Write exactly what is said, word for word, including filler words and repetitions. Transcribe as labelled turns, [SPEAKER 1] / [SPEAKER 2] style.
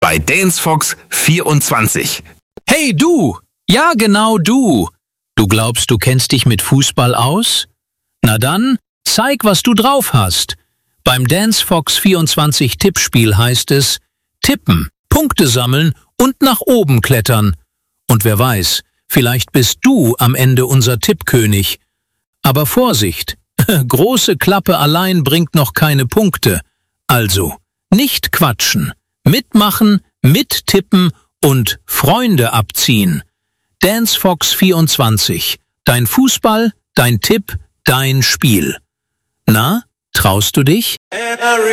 [SPEAKER 1] bei DanceFox vierundzwanzig.
[SPEAKER 2] Hey du! Ja, genau du! Du glaubst, du kennst dich mit Fußball aus? Na dann, zeig, was du drauf hast. Beim DanceFox vierundzwanzig Tippspiel heißt es tippen, Punkte sammeln und nach oben klettern. Und wer weiß, vielleicht bist du am Ende unser Tippkönig. Aber Vorsicht, große Klappe allein bringt noch keine Punkte. Also, nicht quatschen, mitmachen, mittippen und Freunde abziehen. DanceFox vierundzwanzig, dein Fußball, dein Tipp, dein Spiel. Na, traust du dich?